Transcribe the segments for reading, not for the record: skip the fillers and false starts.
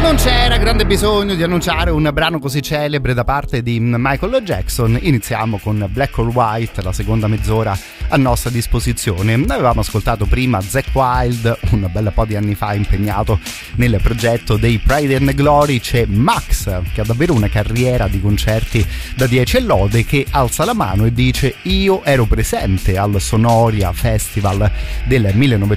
Non c'era grande bisogno di annunciare un brano così celebre da parte di Michael Jackson. Iniziamo con Black or White, la seconda mezz'ora a nostra disposizione. Noi avevamo ascoltato prima Zakk Wylde, un bel po' di anni fa impegnato nel progetto dei Pride and Glory. C'è Max, che ha davvero una carriera di concerti da 10 e lode, che alza la mano e dice: io ero presente al Sonoria Festival del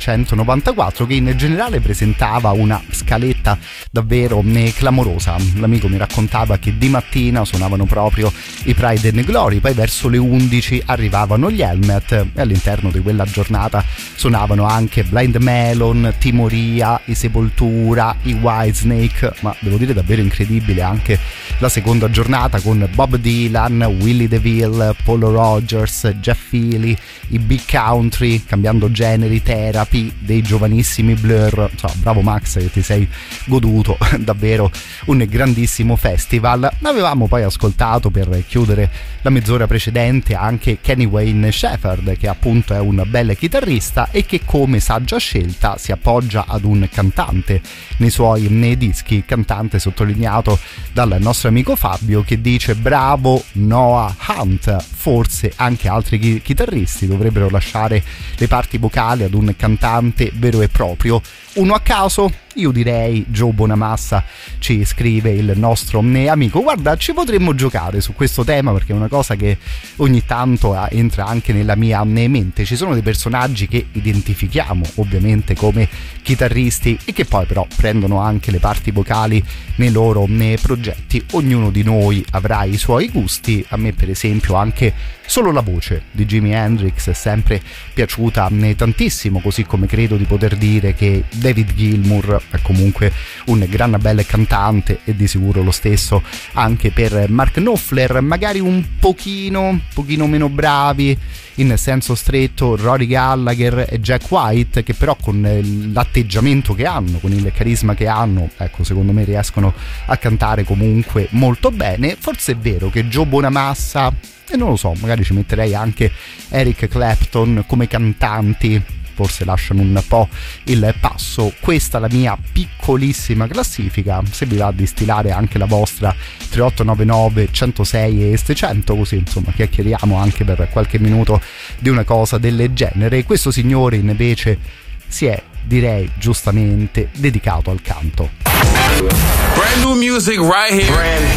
1994, che in generale presentava una scaletta davvero clamorosa. L'amico mi raccontava che di mattina suonavano proprio i Pride and Glory, poi verso le 11 arrivavano gli Helmet e all'interno di quella giornata suonavano anche Blind Melon, Timoria, i Sepoltura, i Whitesnake. Ma devo dire davvero incredibile anche la seconda giornata, con Bob Dylan, Willie DeVille, Paul Rogers, Jeff Healey, i Big Country, cambiando generi, Therapy, dei giovanissimi Blur. Insomma, bravo Max, che ti sei goduto davvero un grandissimo festival. Avevamo poi ascoltato, per chiudere la mezz'ora precedente, anche Kenny Wayne Shepherd, che appunto è un bel chitarrista e che, come saggia scelta, si appoggia ad un cantante nei suoi dischi, cantante sottolineato dal nostro amico Fabio, che dice: bravo Noah Hunt, forse anche altri chitarristi dovrebbero lasciare le parti vocali ad un cantante vero e proprio. Uno a caso? Io direi Joe Bonamassa, ci scrive il nostro amico. Guarda, ci potremmo giocare su questo tema, perché è una cosa che ogni tanto entra anche nella mia mente. Ci sono dei personaggi che identifichiamo ovviamente come chitarristi e che poi però prendono anche le parti vocali nei loro progetti. Ognuno di noi avrà i suoi gusti. A me per esempio anche solo la voce di Jimi Hendrix è sempre piaciuta tantissimo, così come credo di poter dire che David Gilmour è comunque un gran bel cantante, e di sicuro lo stesso anche per Mark Knopfler. Magari un pochino meno bravi in senso stretto Rory Gallagher e Jack White, che però con l'atteggiamento che hanno, con il carisma che hanno, ecco, secondo me riescono a cantare comunque molto bene. Forse è vero che Joe Bonamassa, e non lo so, magari ci metterei anche Eric Clapton come cantanti, forse lasciano un po' il passo. Questa è la mia piccolissima classifica. Se vi va di stilare anche la vostra, 3899 106 e 600, così insomma chiacchieriamo anche per qualche minuto di una cosa del genere. Questo signore invece si è, direi giustamente, dedicato al canto. Brand new music right here.